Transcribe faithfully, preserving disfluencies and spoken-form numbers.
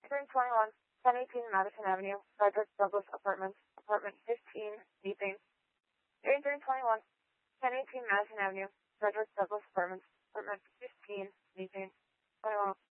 Room twenty-one, ten eighteen Madison Avenue, Frederick Douglass Apartments, Apartment fifteen, Methane. Hearing Room twenty-one, ten eighteen Madison Avenue, Frederick Douglass Apartments, Apartment fifteen, Methane. twenty-one.